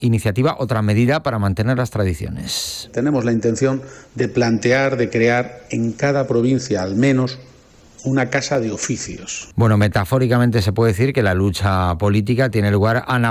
iniciativa, otra medida para mantener las tradiciones. Tenemos la intención de plantear, de crear en cada provincia al menos una casa de oficios. Bueno, metafóricamente se puede decir que la lucha política tiene lugar a